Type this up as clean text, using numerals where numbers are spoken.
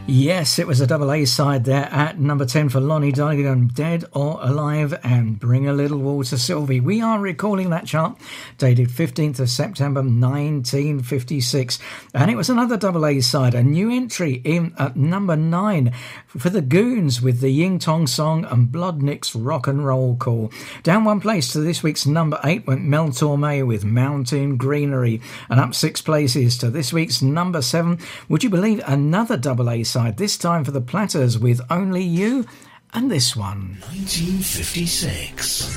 Yes, it was a double A side there at number 10 for Lonnie Donegan, Dead or Alive, and Bring a Little Water, Sylvie. We are recalling that chart, dated 15th of September 1956. And it was another double A side, a new entry in at number 9 for the Goons with the Ying Tong Song and Blodnick's Rock and Roll Call. Down one place to this week's number 8 went Mel Torme with Mountain Greenery. And up 6 places to this week's number 7, would you believe, another double A side, this time for the Platters with Only You and this one. 1956.